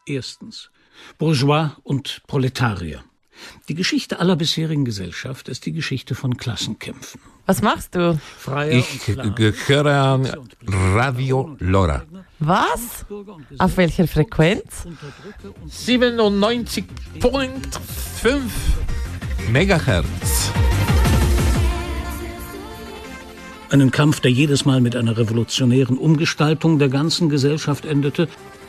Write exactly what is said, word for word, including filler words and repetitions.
Erstens. Bourgeois und Proletarier. Die Geschichte aller bisherigen Gesellschaft ist die Geschichte von Klassenkämpfen. Was machst du? Freier Ich und klar. höre an Radio Lora. Was? Auf welcher Frequenz? siebenundneunzig Komma fünf Megahertz. Einen Kampf, der jedes Mal mit einer revolutionären Umgestaltung der ganzen Gesellschaft endete